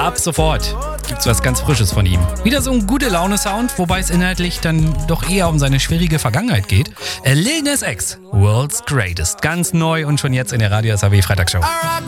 ab sofort gibt's was ganz Frisches von ihm. Wieder so ein gute Laune-Sound, wobei es inhaltlich dann doch eher um seine schwierige Vergangenheit geht. Lil Nas X, World's Greatest. Ganz neu und schon jetzt in der Radio SAW Freitagshow.